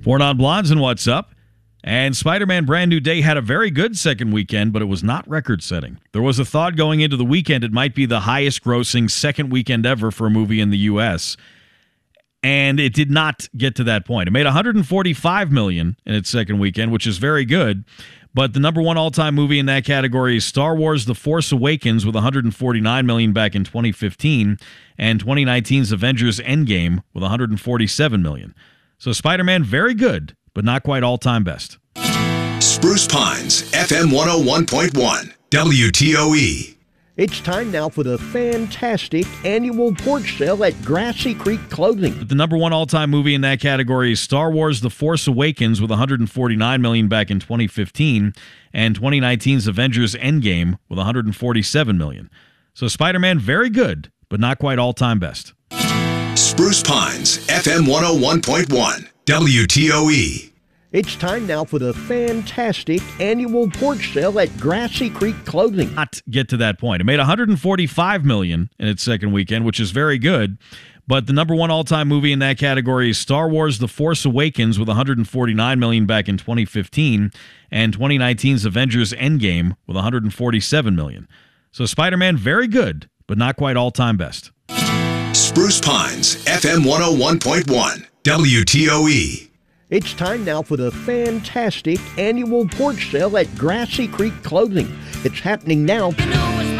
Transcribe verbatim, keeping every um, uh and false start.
Four Non-Blondes and What's Up. And Spider-Man Brand New Day had a very good second weekend, but it was not record-setting. There was a thought going into the weekend it might be the highest-grossing second weekend ever for a movie in the U S, and it did not get to that point. It made one hundred forty-five million dollars in its second weekend, which is very good, but the number one all-time movie in that category is Star Wars The Force Awakens with one hundred forty-nine million dollars back in twenty fifteen, and twenty nineteen's Avengers Endgame with one hundred forty-seven million dollars. So Spider-Man, very good, but not quite all-time best. Spruce Pines, F M one oh one point one, W T O E. It's time now for the fantastic annual porch sale at Grassy Creek Clothing. The number one all-time movie in that category is Star Wars The Force Awakens with one hundred forty-nine million dollars back in twenty fifteen, and twenty nineteen's Avengers Endgame with one hundred forty-seven million dollars. So Spider-Man, very good, but not quite all-time best. Spruce Pines, F M one oh one point one, W T O E. It's time now for the fantastic annual porch sale at Grassy Creek Clothing. Not get to that point. It made one hundred forty-five million dollars in its second weekend, which is very good, but the number one all-time movie in that category is Star Wars The Force Awakens with one hundred forty-nine million dollars back in twenty fifteen, and twenty nineteen's Avengers Endgame with one hundred forty-seven million dollars. So Spider-Man, very good, but not quite all-time best. Spruce Pines, F M one oh one point one, W T O E. It's time now for the fantastic annual porch sale at Grassy Creek Clothing. It's happening now.